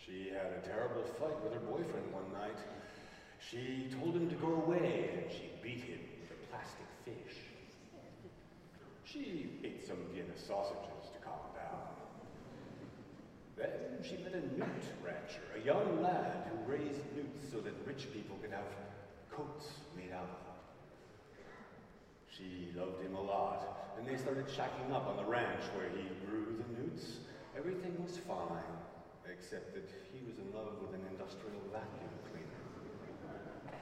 She had a terrible fight with her boyfriend one night. She told him to go away, and she beat him with a plastic fish. She ate some Vienna sausages to calm down. Then she met a newt rancher, a young lad who raised newts so that rich people could have coats made out of them. She loved him a lot, and they started shacking up on the ranch where he grew the newts. Everything was fine, except that he was in love with an industrial vacuum cleaner.